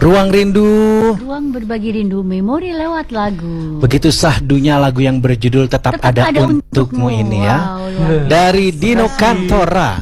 Ruang Rindu. Ruang berbagi rindu, memori lewat lagu. Begitu sahdunya lagu yang berjudul Tetap Ada Untukmu ini ya. Dari Dino Cantora.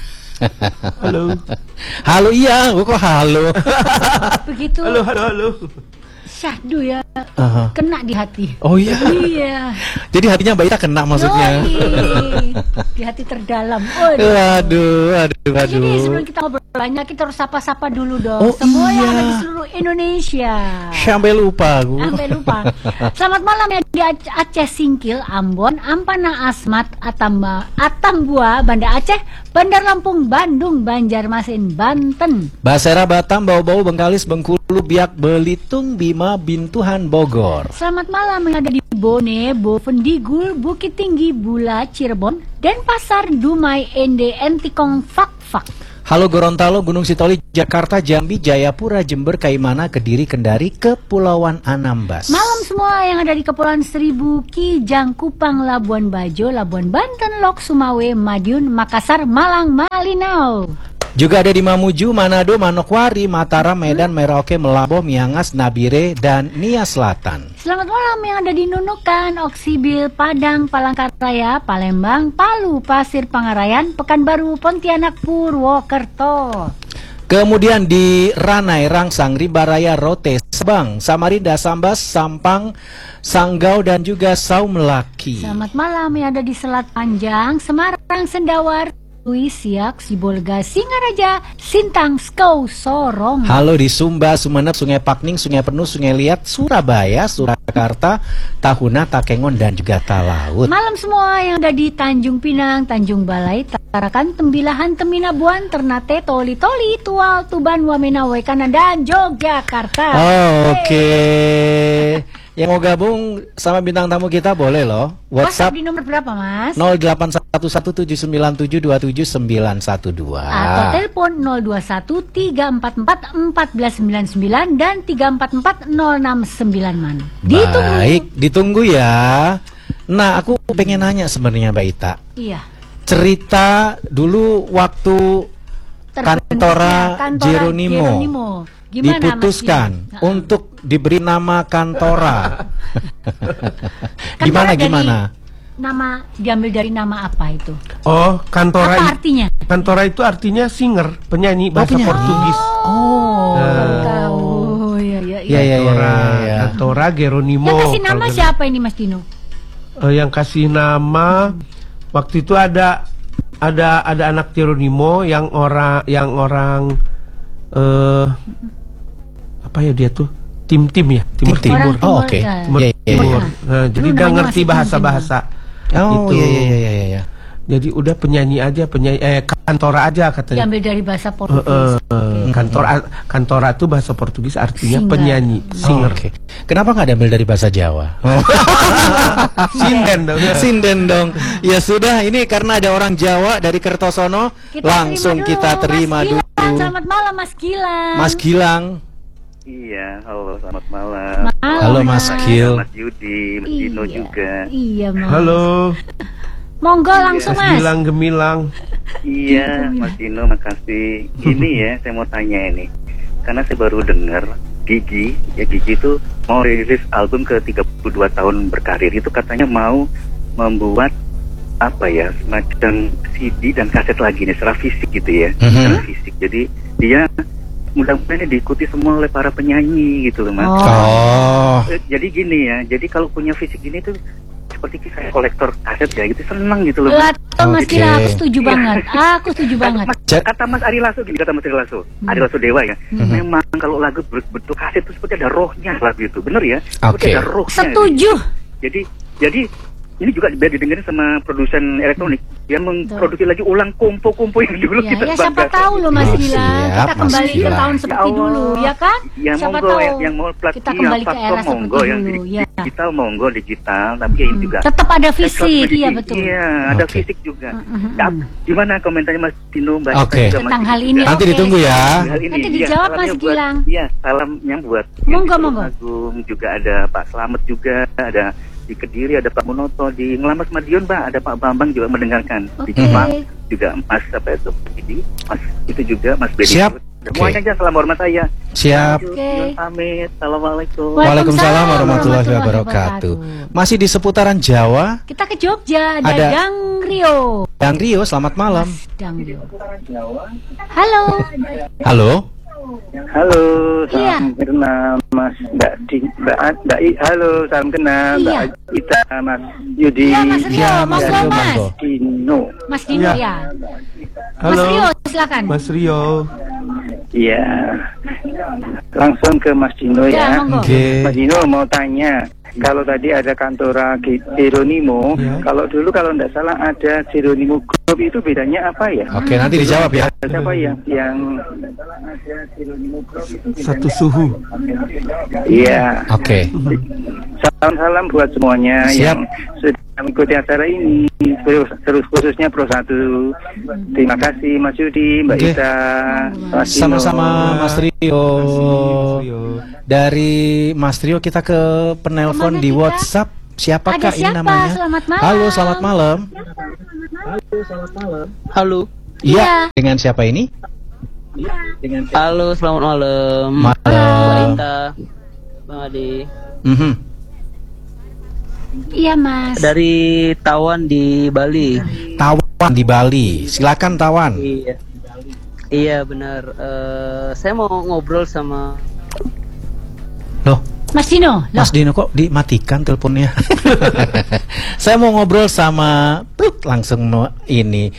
Halo. Halo, iya, kok halo. Begitu. Halo. Syahdu ya, kena di hati. Oh iya. Iya. Jadi hatinya Mbak Ita kena maksudnya. Yoi. Di hati terdalam. Aduh. Jadi sebelum kita ngobrolnya, kita harus sapa-sapa dulu dong. Oh, Semua yang iya. ada di seluruh Indonesia. Sampai lupa aku. Sampai lupa. Selamat malam ya di Aceh Singkil, Ambon, Ampana Asmat, Atambua, Banda Aceh, Bandar Lampung, Bandung, Banjarmasin, Banten. Basera Batam, Bau-Bau, Bengkalis, Bengkulu, Biak, Belitung, Bima, Bintuhan, Bogor. Selamat malam yang ada di Bone, Bovendigul, Bukit Tinggi, Bula, Cirebon, Denpasar, Dumai, Ende, Entikong, Fak. Halo Gorontalo, Gunung Sitoli, Jakarta, Jambi, Jayapura, Jember, Kaimana, Kediri, Kendari, Kepulauan Anambas. Malam semua yang ada di Kepulauan Seribu, Kijang, Kupang, Labuan Bajo, Labuan Banten, Lok, Sumawe, Madiun, Makassar, Malang, Malinau. Juga ada di Mamuju, Manado, Manokwari, Mataram, Medan, Merauke, Melambo, Miangas, Nabire, dan Nia Selatan. Selamat malam yang ada di Nunukan, Oksibil, Padang, Palangkaraya, Palembang, Palu, Pasir Pangarayan, Pekanbaru, Pontianak, Purwokerto. Kemudian di Ranai, Rangsang, Rimbaraya, Rote, Sabang, Samarinda, Sambas, Sampang, Sanggau, dan juga Saumelaki. Selamat malam yang ada di Selat Panjang, Semarang, Sendawar, Siak, Sibolga, Singaraja, Sintang, Skau, Sorong. Halo di Sumba, Sumeneb, Sungai Pakning, Sungai Penuh, Sungai Liat, Surabaya, Surakarta, Tahuna, Takengon, dan juga Talaut. Malam semua yang ada di Tanjung Pinang, Tanjung Balai, Tarakan, Tembilahan, Teminabuan, Ternate, Toli, Tual, Tuban, Wamena, Wekanan, dan Yogyakarta. Oh, oke. Yang mau gabung sama bintang tamu kita boleh loh. WhatsApp di nomor berapa, Mas? 0811792912 atau telepon 021-344-1499 dan 344-069 man. Baik, ditunggu ya. Nah, aku pengen nanya sebenarnya Mbak Ita. Iya. Cerita dulu waktu Cantora Geronimo diputuskan untuk diberi nama Cantora. Gimana? Nama diambil dari nama apa itu? Oh, Cantora. Apa artinya? Cantora itu artinya singer, penyanyi bahasa Portugis. Cantora Geronimo. Yang kasih nama siapa ini, Mas Dino? Yang kasih nama waktu itu ada anak Geronimo yang orang apa ya dia tuh tim ya Timur. Oh, oke. Timur. Nah, jadi dia ngerti bahasa-bahasa. Oh iya. Jadi udah penyanyi Cantora aja katanya. Diambil dari bahasa Portugis. Cantora itu bahasa Portugis artinya singer. Penyanyi, singer. Oke. Kenapa nggak diambil dari bahasa Jawa? Sinden dong. Ya sudah, ini karena ada orang Jawa dari Kertosono, langsung kita terima dulu. Selamat malam Mas Gilang. Mas Gilang. Iya, halo, selamat malam. Halo Mas Gil. Mas Yudi, Mas Dino juga. Iya, Mas. Halo. Monggo langsung Mas. Gemilang. Iya, Mas Dino, makasih. Ini ya, saya mau tanya ini. Karena saya baru dengar Gigi itu mau rilis album ke 32 tahun berkarir. Itu katanya mau membuat apa ya, semacam CD dan kaset lagi nih, secara fisik gitu ya. Secara fisik. Jadi dia mudah-mudahan diikuti semua oleh para penyanyi gitu loh, Mas. Jadi gini ya, jadi kalau punya fisik gini tuh seperti saya kolektor kaset ya gitu, seneng gitu loh. Mas Gila, aku setuju banget. Aku setuju banget. Kata Mas Ari Lasso gini, Ari Lasso Dewa ya. Memang kalau lagu berbentuk kaset itu seperti ada rohnya lagu itu, bener ya? Seperti ada rohnya. Setuju. Jadi ini juga biar didengerin sama produsen elektronik yang memproduksi lagi ulang kompo-kompo yang dulu kita siapa tahu loh Mas Gila, kita kembali ke tahun seperti dulu, ya kan? Ya siapa monggo, tahu yang mau kita kembali ke era monggo, seperti yang dulu, digital monggo digital, tapi ini juga tetap ada fisik, iya betul. Iya, ada fisik juga. Gimana komentarnya Mas Dino, Mbak? Oke. Tentang hal ini. Nanti ditunggu ya. Nanti dijawab Mas Gilang. Iya, salamnya buat monggo. Agung juga ada Pak Slamet juga ada. Di Kediri ada Pak Munoto, di Ngelamas Madiun Pak ada Pak Bambang juga mendengarkan. Di Jepang juga Mas apa itu? Mas itu juga Mas Bedi. Semuanya aja salam hormat saya. Siap. Oke. Amit. Assalamualaikum. Waalaikumsalam warahmatullahi wabarakatuh. Masih di seputaran Jawa. Kita ke Jogja, ada Ada. Dang Rio. Dang Rio, selamat malam. Mas Dang Rio. Halo. Halo. Halo, Iya. salam kenal Mas Mbak I. Halo, salam kenal Iya. Mbak Ita, Mas Yudi, Iya, Mas Rio, Iya, monggo Rio, Mas. monggo. Dino. Mas Dino Iya. ya. Halo. Mas Rio, silakan. Mas Rio. Iya, langsung ke Mas Dino Ya, ya. monggo. Oke. Mas Dino mau tanya, kalau tadi ada kantora Jeronimo, Ya. kalau dulu kalau tidak salah ada Jeronimo Group, itu bedanya apa ya? Oke, nanti dijawab ya. Siapa yang Satu suhu. Iya. Oke. Salam-salam buat semuanya Siap. yang sudah mengikuti acara ini, terus khususnya Pro 1. Terima kasih Mas Yudi, Mbak Oke. Ita, Mas Dino. Sama-sama Mas Rio. Dari Mas Rio kita ke penelpon Kemana di kita? WhatsApp. Siapakah Ada ini siapa? namanya? Selamat malam. Halo, selamat malam. Halo. Iya, dengan siapa ini? Halo, selamat malam. Mbak Malam. Ita, Bang Adi. Mhm. Iya, Mas. Dari Tawan di Bali. Tawan di Bali. Silakan Tawan. Iya. Iya, benar. Saya mau ngobrol sama Loh, Mas Dino. Loh. Mas Dino kok dimatikan teleponnya? Saya mau ngobrol sama langsung ini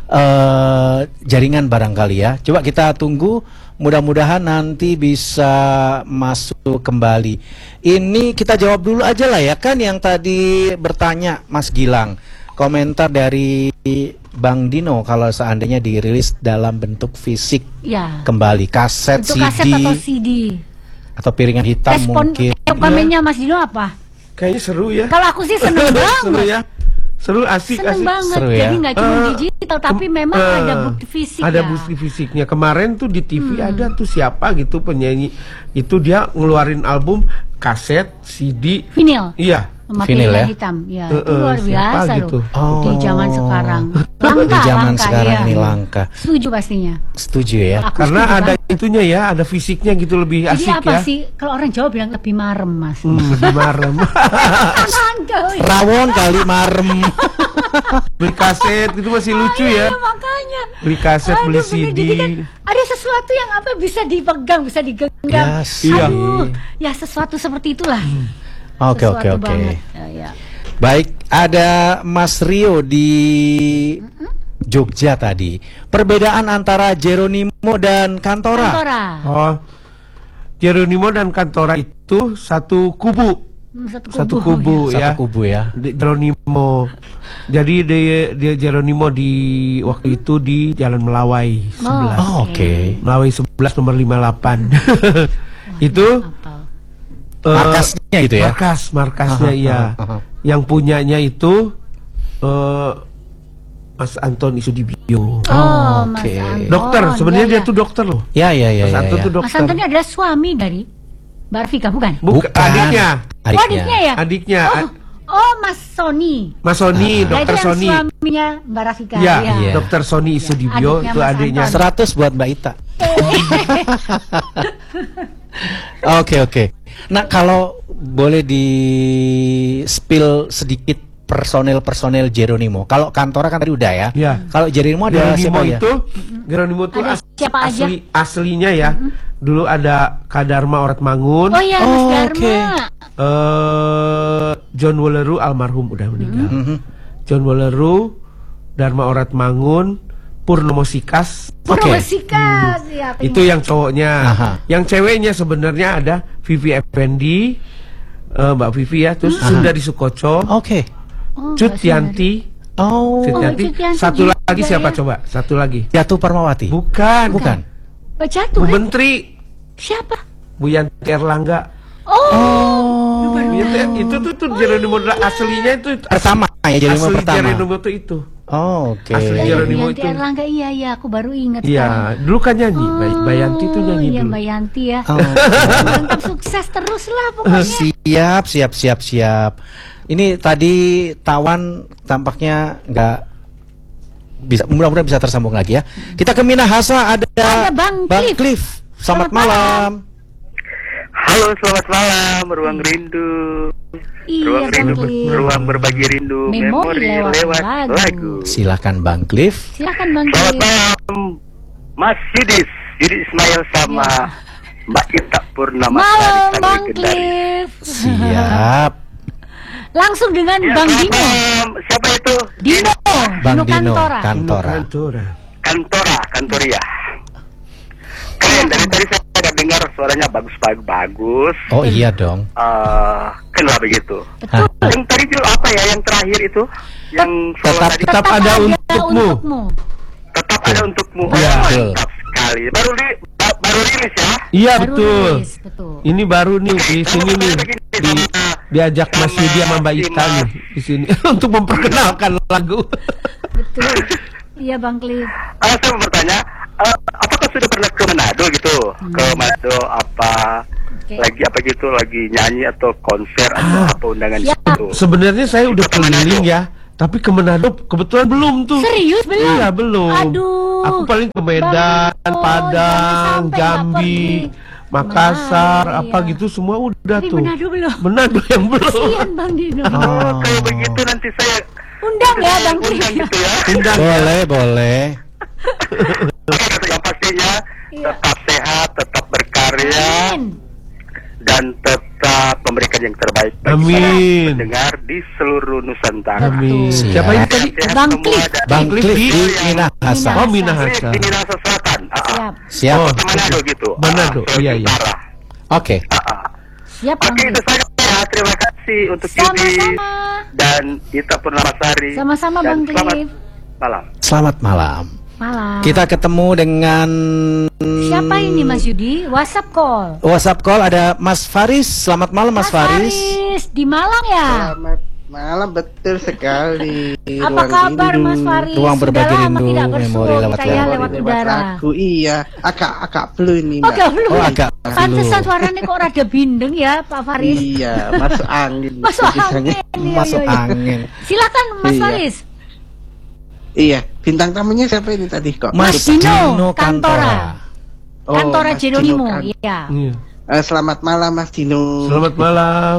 jaringan barangkali ya. Coba kita tunggu, mudah-mudahan nanti bisa masuk kembali. Ini kita jawab dulu aja lah ya, kan yang tadi bertanya Mas Gilang. Komentar dari Bang Dino kalau seandainya dirilis dalam bentuk fisik Ya. kembali, kaset, Untuk kaset CD atau CD. atau piringan hitam Respon mungkin. komennya Mas Dino apa? Kayaknya seru ya. Kalau aku sih seneng Seru banget. ya. Seru, asik, Seneng asik. banget. Seru ya. Jadi nggak cuma Eh, digital, tapi memang ada bukti fisik Ada ya. bukti fisiknya. Kemarin tuh di TV ada tuh siapa gitu penyanyi itu, dia ngeluarin album kaset, CD. Vinil. Iya. Sama Vinil piringan ya? hitam. Ya, Eh, itu luar siapa biasa gitu? loh. Oh. Di zaman sekarang. Di Langka, zaman langka, sekarang ya. ini langka. Setuju pastinya. Setuju ya. Aku Karena setuju ada banget. itunya ya, ada fisiknya gitu, lebih Jadi asik apa ya. sih? Kalau orang Jawa bilang lebih marem, Mas. Lebih marem. Langka, wih. Rawon kali marem. Beli kaset itu masih lucu ya. Iya, makanya. Beli kaset, beli Aduh, bener. CD. Jadi kan ada sesuatu yang apa bisa dipegang, bisa digenggam. Ya, sih. Aduh, ya sesuatu seperti itulah. Oke, oke, Sesuatu oke. banget. Ya. Baik, ada Mas Rio di Jogja tadi. Perbedaan antara Jeronimo dan Kantora. Kantora. Oh, Jeronimo dan Kantora itu satu kubu. Satu kubu Satu ya. kubu ya. Jeronimo. Jadi dia Jeronimo di waktu itu di Jalan Melawai 11. Oh, oke. Melawai 11 nomor 58. Itu Markasnya gitu ya. markasnya Aha, iya. aha. Yang punyanya itu Mas Anton Isudibyo. Oh, Mas Oke. Anton. Dokter, sebenarnya Iya, dia iya. tuh dokter loh. Ya, ya, ya, Mas ya, Anton ya. tuh Mas dokter. Anton ini adalah suami dari Mbak Rafika, bukan? Bukan, adiknya. Oh, adiknya ya? Adiknya. Oh, Mas Sony. Mas Sony, Nah, dokter itu yang Sony. suaminya Mbak Rafika. Iya, Iya. dokter Sony Isudibyo Adiknya itu Mas adiknya. Anton. 100 buat Mbak Ita. Oke, oke. Nah, kalau boleh di spill sedikit personel Jeronimo. Kalau Kantora kan tadi udah ya. Iya. Kalau Jeronimo ada Geronimo siapa ya? Geronimo itu Ada siapa aja? aslinya ya. Dulu ada Kadarma Orat Mangun, Oh iya, Mas Oh, Dharma. oke. John Woleru almarhum udah meninggal. Mhm. John Woleru, Dharma Orat Mangun, Purnomo Sikas. Purnomo Sikas, ya, Itu yang cowoknya. Aha. Yang ceweknya sebenarnya ada Vivi Effendi, Mbak Vivi ya, terus Sundari Sukoco, Oke. Oh, Cut Mbak Yanti, Oh, Cut Oh, Yanti. Cut Yanti Satu juga lagi siapa ya. coba? Satu lagi. Jatuh Parmawati. Bukan. Bukan. Oh, jatuh Bu kan? Menteri, Siapa? Bu Yanti Erlangga. Oh, Bu Yanti, itu tuh Jeronimo aslinya itu Pertama ya, Jeronimo asli pertama. Jeronimo tuh itu. Oh, oke. Asli iya, Jeronimo Yanti itu. Erlangga, iya, aku baru ingat Iya, sekarang. dulu kan nyanyi. Mbak Yanti tuh nyanyi iya, dulu. Mbak Yanti ya. Oh. Mantap, sukses terus lah pokoknya. Siap. Ini tadi Tawan tampaknya nggak mudah-mudahan bisa tersambung lagi ya. Kita ke Minahasa, ada Bang Cliff. Selamat Selamat malam. Halo, selamat malam, Ruang Rindu. Iya, Bang Cliff. Ruang berbagi rindu, Memori lewat lagu. Silakan Bang Cliff. Silakan Bang Selamat Cliff. malam, Mas Yudi Ismail sama Mbak Ita Purnama. Malam Bang Cliff. Siap. Langsung dengan Bang Dino. Siapa itu? Dino. Bang Dino Kantora. Kantoria. Keren, dari tadi saya ada dengar suaranya bagus. Oh iya dong. Kenapa begitu? Betul. Yang tadi itu apa ya? Yang terakhir itu, yang solo tadi, Tetap ada untukmu. tetap ada untukmu. Iya, betul. Mantap sekali. Baru rilis ya? Iya Baru betul. rilis, betul. Ini baru nih di sini nih. Diajak Mas Yudi sama Mbak Ita nih di sini untuk memperkenalkan lagu. Betul. Iya Bang Cliff. Saya mau bertanya, apakah sudah pernah ke Manado gitu? Ke Manado apa? Oke. Lagi apa gitu? Lagi nyanyi atau konser atau apa undangan Siap. gitu? Sebenarnya saya udah keliling ya, tapi ke Manado kebetulan belum tuh. Serius belum? Iya belum. Aduh. Aku paling ke Medan, Bang, Padang, jangan sampai Jambi, nggak pergi. Makassar, Nah, apa iya. gitu semua udah Tapi tuh. Manado belum. Manado yang belum. Kasihan Bang Dino. Kalau begitu nanti saya Undang ya Bang Cliff. undang gitu ya. Undang. Boleh. Yang pastinya Iya. tetap sehat, tetap berkarya, Amin. dan tetap memberikan yang terbaik bagi Amin. para pendengar di seluruh Nusantara. Amin. Siap. Siapa ini tadi? Sehat Bang semua Cliff. dan Bang Cliff Cliff di di Minahasa. Oh Minahasa. di Minahasa Selatan. Siap. Siap. Oh. Ke Manado gitu. Manado, Sulawesi iya. Utara. Oke. Siap Bang Oke, itu Cliff. saja ya. Terima kasih untuk Yudi Sama-sama. dan Ita Purnamasari. Sama-sama, Dan Bang selamat Cliff. malam. Selamat malam. Malam. Kita ketemu dengan Siapa ini Mas Yudi? WhatsApp call. WhatsApp call, ada Mas Faris. Selamat malam Mas Faris. di Malang ya? Selamat malam, betul sekali. Apa kabar Mas Faris? Ruang berbagi Sudah lama rindu, tidak memori bersuara lewat kita ya lagu. lewat udara. Aku iya, agak flu ini. Oh, Mbak. agak flu. Oh, agak Pantesan flu. suaranya kok rada bindeng ya Pak Faris. Iya, masuk angin. Masuk tulisannya. angin. Iya, Masuk iya, iya. angin. Silakan Mas Iya. Faris. Iya, bintang tamunya siapa ini tadi kok? Mas Dino Dino Kantora. Oh, Kantora Mas Jeronimo. Dino Kan- Iya. Iya. Selamat malam Mas Dino. Selamat malam.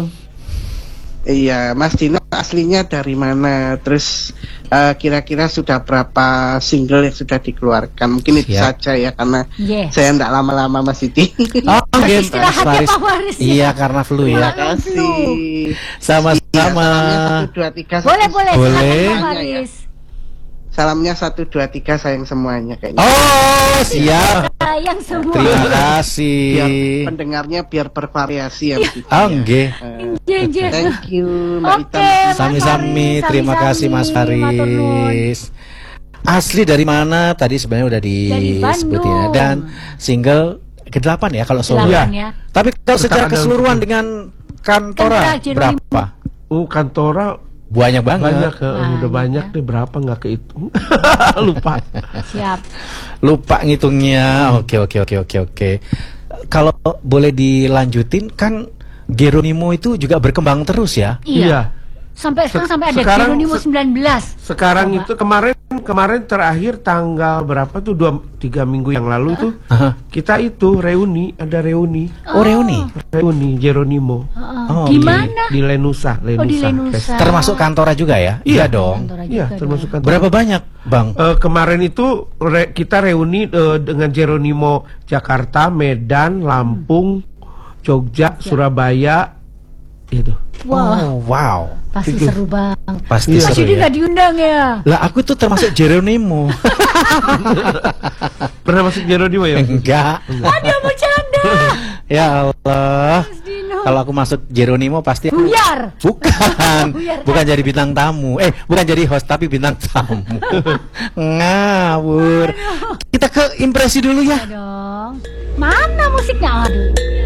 Iya, Mas Dino aslinya dari mana? Terus kira-kira sudah berapa single yang sudah dikeluarkan? Mungkin itu Siap. saja ya, karena Yes. saya enggak lama-lama Mas Didi. Oh, oke, Mas Istirahat ya, Faris. Pak Faris, ya. Iya, karena flu Terima ya. kasih. Sama-sama. Iya, 1, 2, 3. Boleh, boleh. Boleh. Silakan Pak Faris. Salamnya 1, 2, 3 sayang semuanya kayaknya. Oh, siap. Sayang semua. Terima Biar kasih. pendengarnya biar bervariasi ya. Mas Didi. Oh, nggih. Iya, iya. Thank you Mbak Oke, Ita. Mas Sami-sami, Faris, terima kasih Mas sami-sami, matur nuwun. Faris. Asli dari mana? Tadi sebenarnya udah Dari disebutin ya. Bandung. Dan single ke-8 ya kalau solo. Silakan ya. Tapi kalau secara Sekarang keseluruhan dengan Kantora Kantora Jeronimo. berapa? Kantora Banyak banget. banyak, udah Banyak. banyak deh, berapa nggak kehitung. Lupa. Siap. Lupa ngitungnya. Oke. Kalau boleh dilanjutin, kan Geronimo itu juga berkembang terus ya. Iya. Sampai sekarang sampai ada sekarang Geronimo 19. Sekarang Coba. itu kemarin terakhir tanggal berapa tuh 2-3 minggu yang lalu tuh Aha. kita itu ada reuni Oh, reuni. Jeronimo Oh, Gimana? di Lenusa di Lenusa. Festival. Termasuk Kantora juga ya? Iya dong. Kantora Iya, juga termasuk dong. kantor. Berapa banyak, Bang? Kemarin itu kita reuni dengan Jeronimo Jakarta, Medan, Lampung, Jogja, Surabaya itu. Wah, Oh, wow. pasti itu. seru banget. Pasti Iya. Mas seru Yudi ya. nggak diundang ya? Lah, aku tuh termasuk Geronimo. Pernah masuk Jeronimo ya? Enggak. Aduh, bercanda. Ya Allah. Mas Dino. Kalau aku masuk Geronimo pasti Buyar. bukan, Buyar. bukan jadi bintang tamu. Bukan jadi host tapi bintang tamu. Ngawur. Kita ke impresi dulu ya. Ya dong. Mana musiknya? Aduh.